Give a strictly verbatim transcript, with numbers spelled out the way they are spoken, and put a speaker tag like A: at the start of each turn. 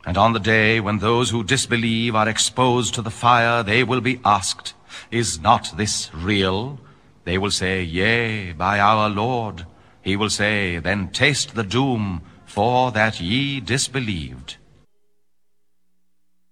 A: And on the day when those who disbelieve are exposed to the fire, they will be asked, is not this real? They will say, yea, by our Lord. He will say, then taste the doom, for that ye disbelieved.